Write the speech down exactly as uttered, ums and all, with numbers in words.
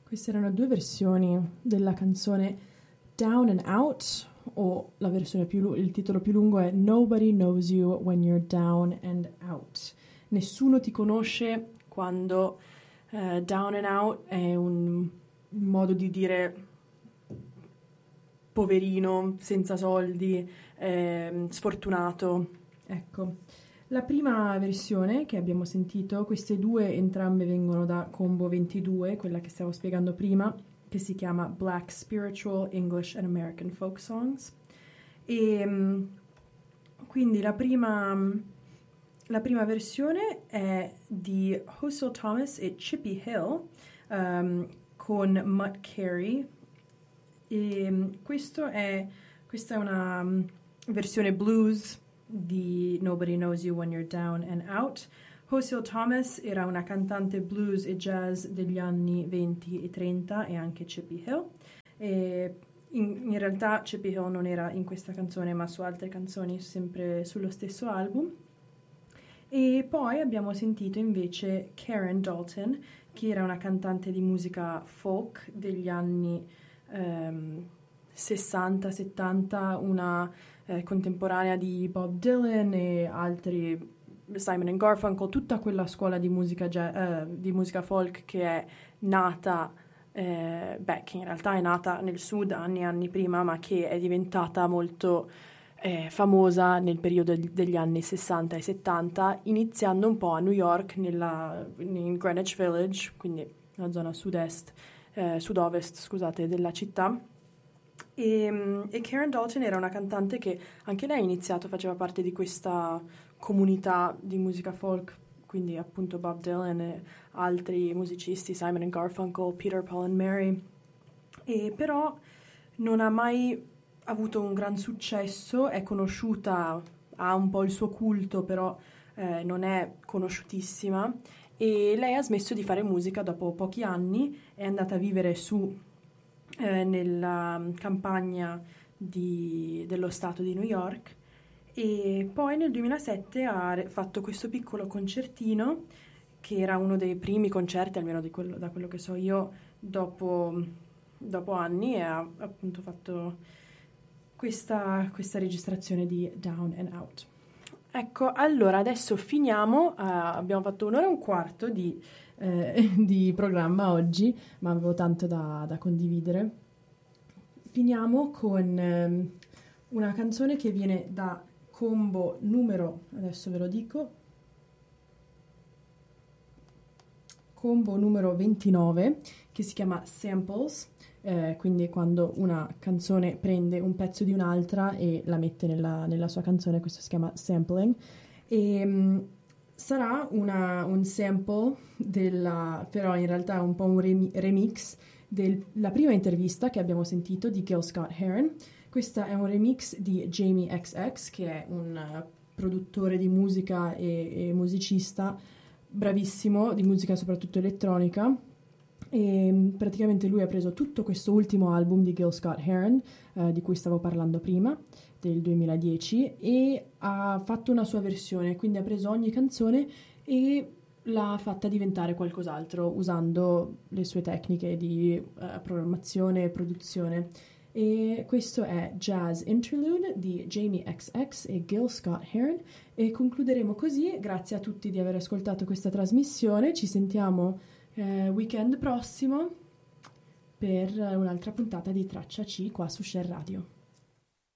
Queste erano due versioni della canzone Down and Out, o la versione più lu- il titolo più lungo è Nobody Knows You When You're Down and Out. Nessuno ti conosce quando uh, down and out è un modo di dire poverino, senza soldi, eh, sfortunato. Ecco. La prima versione che abbiamo sentito, queste due entrambe vengono da Combo ventidue, quella che stavo spiegando prima, che si chiama Black Spiritual English and American Folk Songs. E quindi la prima, la prima versione è di Hustle Thomas e Chippy Hill um, con Mutt Carey. E questo è, questa è una um, versione blues di Nobody Knows You When You're Down and Out. Hustle Thomas era una cantante blues e jazz degli anni venti e trenta, e anche Chippy Hill. E in, in realtà Chippy Hill non era in questa canzone, ma su altre canzoni sempre sullo stesso album. E poi abbiamo sentito invece Karen Dalton, che era una cantante di musica folk degli anni ehm, sessanta settanta, una eh, contemporanea di Bob Dylan e altri, Simon and Garfunkel, tutta quella scuola di musica, eh, di musica folk che è nata, eh, beh, che in realtà è nata nel sud anni e anni prima, ma che è diventata molto eh, famosa nel periodo degli anni sessanta e settanta, iniziando un po' a New York, nella, in Greenwich Village, quindi la zona sud-est, eh, sud-ovest, scusate, della città. E, e Karen Dalton era una cantante che anche lei ha iniziato, faceva parte di questa comunità di musica folk, quindi appunto Bob Dylan e altri musicisti, Simon and Garfunkel, Peter, Paul and Mary, e però non ha mai avuto un gran successo, è conosciuta, ha un po' il suo culto, però eh, non è conosciutissima, e lei ha smesso di fare musica dopo pochi anni, è andata a vivere su eh, nella campagna di, dello stato di New York, e poi nel duemilasette ha fatto questo piccolo concertino, che era uno dei primi concerti, almeno di quello, da quello che so io, dopo, dopo anni, e ha appunto fatto questa, questa registrazione di Down and Out. Ecco, allora adesso finiamo, uh, abbiamo fatto un'ora e un quarto di, eh, di programma oggi, ma avevo tanto da, da condividere. Finiamo con um, una canzone che viene da Combo numero, adesso ve lo dico, Combo numero ventinove, che si chiama Samples, eh, quindi quando una canzone prende un pezzo di un'altra e la mette nella, nella sua canzone, questo si chiama sampling, e um, sarà una, un sample della, però in realtà è un po' un remi- remix della prima intervista che abbiamo sentito di Gil Scott-Heron. Questo è un remix di Jamie X X, che è un uh, produttore di musica e, e musicista bravissimo, di musica soprattutto elettronica, e praticamente lui ha preso tutto questo ultimo album di Gil Scott-Heron, uh, di cui stavo parlando prima, del duemiladieci, e ha fatto una sua versione, quindi ha preso ogni canzone e l'ha fatta diventare qualcos'altro usando le sue tecniche di uh, programmazione e produzione. E questo è Jazz Interlude di Jamie X X e Gil Scott-Heron, e concluderemo così. Grazie a tutti di aver ascoltato questa trasmissione, ci sentiamo eh, weekend prossimo per un'altra puntata di Traccia C qua su Share Radio.